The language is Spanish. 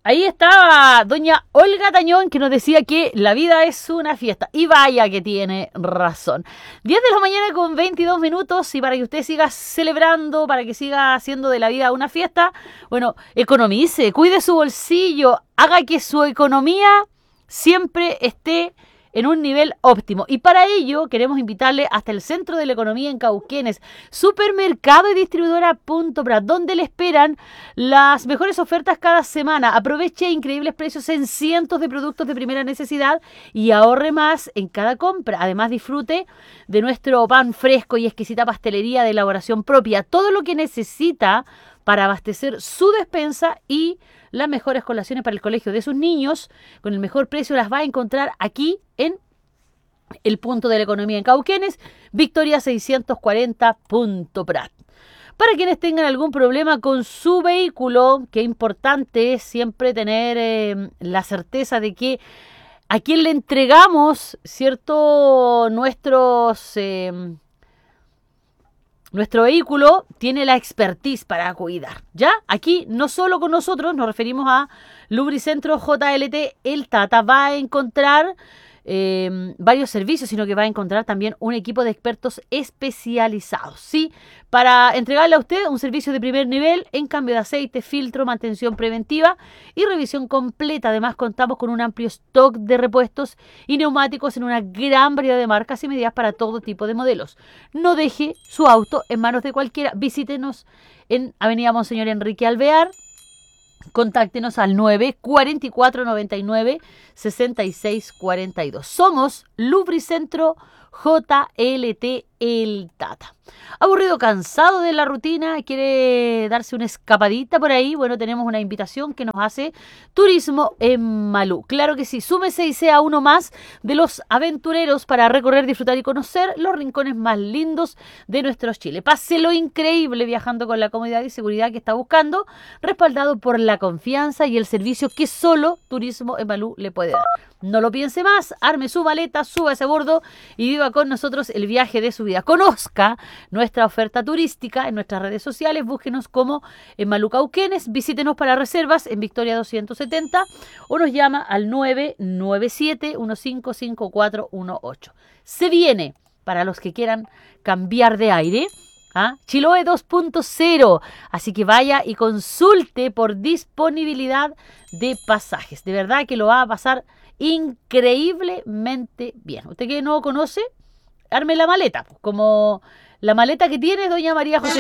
Ahí estaba doña Olga Tañón, que nos decía que la vida es una fiesta. Y vaya que tiene razón. 10 de la mañana con 22 minutos. Y para que usted siga celebrando, para que siga haciendo de la vida una fiesta, bueno, economice, cuide su bolsillo, haga que su economía siempre esté en un nivel óptimo. Y para ello queremos invitarle hasta el Centro de la Economía en Cauquenes, supermercado y distribuidora Punto Prat, donde le esperan las mejores ofertas cada semana. Aproveche increíbles precios en cientos de productos de primera necesidad y ahorre más en cada compra. Además, disfrute de nuestro pan fresco y exquisita pastelería de elaboración propia. Todo lo que necesita para abastecer su despensa y las mejores colaciones para el colegio de sus niños, con el mejor precio las va a encontrar aquí en el Punto de la Economía en Cauquenes, Victoria 640 Punto Prat. Para quienes tengan algún problema con su vehículo, que es importante siempre tener la certeza de que a quien le entregamos, ¿cierto?, nuestro vehículo tiene la expertise para cuidar, ¿ya? Aquí no solo con nosotros, nos referimos a Lubricentro JLT El Tata. Va a encontrar varios servicios, sino que va a encontrar también un equipo de expertos especializados, ¿sí? Para entregarle a usted un servicio de primer nivel en cambio de aceite, filtro, mantención preventiva y revisión completa. Además, contamos con un amplio stock de repuestos y neumáticos en una gran variedad de marcas y medidas para todo tipo de modelos. No deje su auto en manos de cualquiera. Visítenos en Avenida Monseñor Enrique Alvear. Contáctenos al 944-99-6642. Somos Lubricentro JLT El Tata. Aburrido, cansado de la rutina, quiere darse una escapadita por ahí. Bueno, tenemos una invitación que nos hace Turismo en Malú. Claro que sí, súmese y sea uno más de los aventureros para recorrer, disfrutar y conocer los rincones más lindos de nuestro Chile. Páselo increíble viajando con la comodidad y seguridad que está buscando, respaldado por la confianza y el servicio que solo Turismo en Malú le puede dar. No lo piense más, arme su maleta, súbase a bordo y viva con nosotros el viaje de su vida. Conozca nuestra oferta turística en nuestras redes sociales, búsquenos como en Malú Cauquenes, visítenos para reservas en Victoria 270 o nos llama al 997-155418. Se viene, para los que quieran cambiar de aire, Chiloé 2.0, así que vaya y consulte por disponibilidad de pasajes. De verdad que lo va a pasar increíblemente bien. Usted que no conoce, arme la maleta, como la maleta que tiene doña María José.